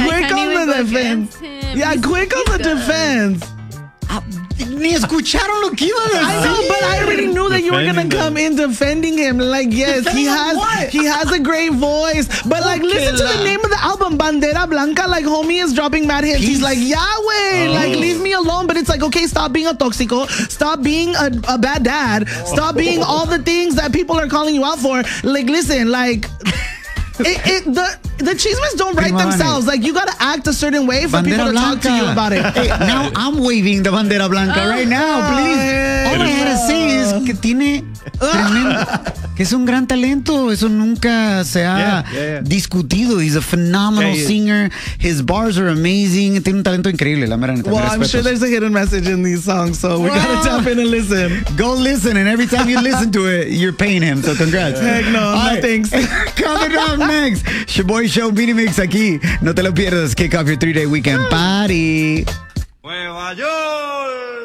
quick on the defense. Yeah, quick on the defense. Ni escucharon lo que iba a decir. I know, but I already knew that you were gonna come in defending him. Like, yes, he has a great voice. But like, listen to the name of the album, Bandera Blanca. Like, homie is dropping mad hits. He's like, Yahweh, like, leave me alone. But it's like, okay, stop being a toxico. Stop being a bad dad. Stop being all the things that people are calling you out for. Like, listen, like, the chismes don't write themselves. Like, you gotta act a certain way for people to talk to you about it. Hey, now I'm waving the bandera blanca right now, please. All I had to say is que tiene tremendo, que es un gran talento. Eso nunca se ha discutido. He's a phenomenal singer. His bars are amazing. Tiene un talento increíble, la mera neta. Well, I'm sure there's a hidden message in these songs, so we gotta tap in and listen. Go listen, and every time you listen to it, you're paying him. So congrats. Heck no, no thanks. Coming up next, Shaboy Show Mini Mix aquí. No te lo pierdas. Kick off your 3-day weekend party.